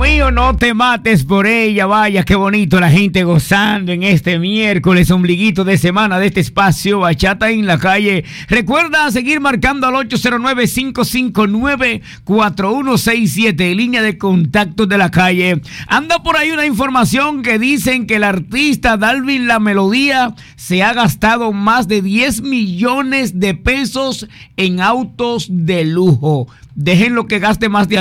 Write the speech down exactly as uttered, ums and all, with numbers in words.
mío, no te mates por ella. Vaya, qué bonito la gente gozando en este miércoles, ombliguito de semana de este espacio Bachata en la Calle. Recuerda seguir marcando al ocho cero nueve, cinco cinco nueve, cuatro uno seis siete, línea de contactos de la calle. Anda por ahí una información que dicen que el artista Dalvin La Melodía se ha gastado más de diez millones de pesos en autos de lujo. Déjenlo que gaste más de